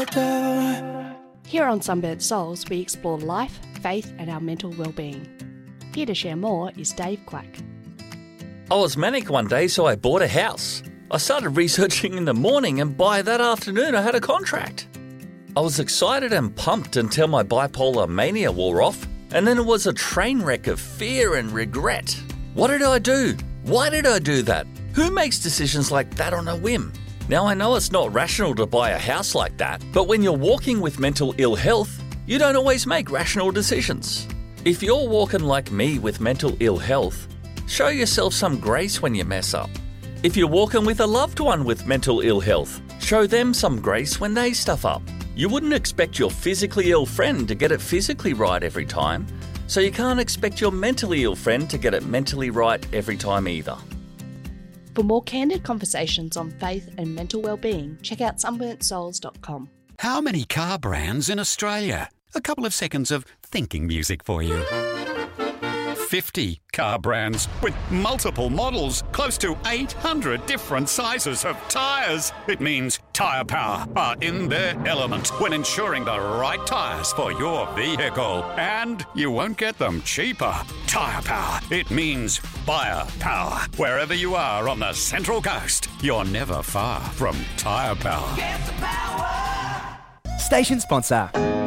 Here on Sunburnt Souls, we explore life, faith and our mental well-being. Here to share more is Dave Quack. I was manic one day, so I bought a house. I started researching in the morning, and by that afternoon I had a contract. I was excited and pumped until my bipolar mania wore off, and then it was a train wreck of fear and regret. What did I do? Why did I do that? Who makes decisions like that on a whim? Now, I know it's not rational to buy a house like that, but when you're walking with mental ill health, you don't always make rational decisions. If you're walking like me with mental ill health, show yourself some grace when you mess up. If you're walking with a loved one with mental ill health, show them some grace when they stuff up. You wouldn't expect your physically ill friend to get it physically right every time, so you can't expect your mentally ill friend to get it mentally right every time either. For more candid conversations on faith and mental well-being, check out sunburntsouls.com. How many car brands in Australia? A couple of seconds of thinking music for you. 50 car brands with multiple models, close to 800 different sizes of tyres. It means Tyre Power are in their element when ensuring the right tyres for your vehicle. And you won't get them cheaper. Tyre Power, it means buyer power. Wherever you are on the Central Coast, you're never far from Tyre Power. Station sponsor.